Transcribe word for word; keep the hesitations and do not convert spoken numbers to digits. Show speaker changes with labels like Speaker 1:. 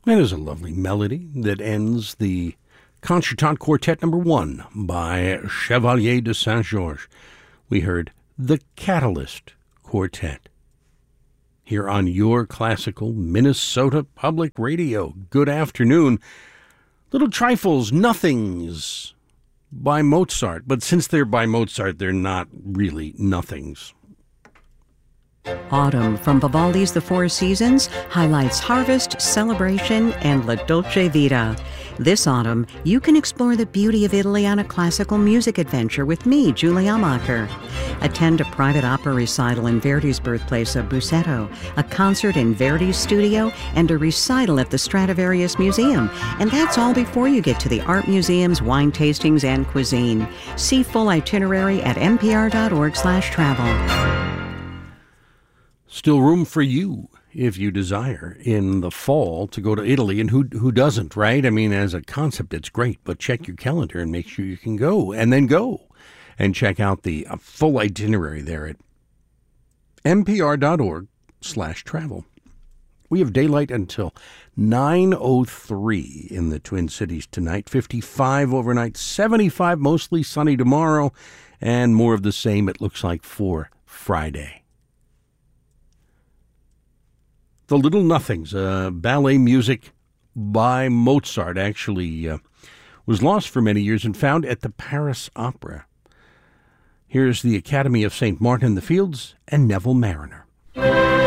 Speaker 1: That is a lovely melody that ends the Contretemps Quartet number one by Chevalier de Saint-Georges. We heard the Catalyst Quartet here on your classical Minnesota Public Radio. Good afternoon. Little trifles, nothings by Mozart, but since they're by Mozart, they're not really nothings.
Speaker 2: Autumn from Vivaldi's The Four Seasons highlights harvest, celebration, and La Dolce Vita. This autumn, you can explore the beauty of Italy on a classical music adventure with me, Julie Amacher. Attend a private opera recital in Verdi's birthplace of Busseto, a concert in Verdi's studio, and a recital at the Stradivarius Museum. And that's all before you get to the art museums, wine tastings, and cuisine. See full itinerary at npr.org slash travel.
Speaker 1: Still room for you, if you desire, in the fall to go to Italy. And who who doesn't, right? I mean, as a concept, it's great. But check your calendar and make sure you can go. And then go and check out the uh, full itinerary there at npr.org slash travel. We have daylight until nine oh three in the Twin Cities tonight. fifty-five overnight, seventy-five mostly sunny tomorrow, and more of the same, it looks like, for Friday. The Little Nothings, uh, ballet music by Mozart, actually uh, was lost for many years and found at the Paris Opera. Here's the Academy of Saint Martin in the Fields and Neville Mariner.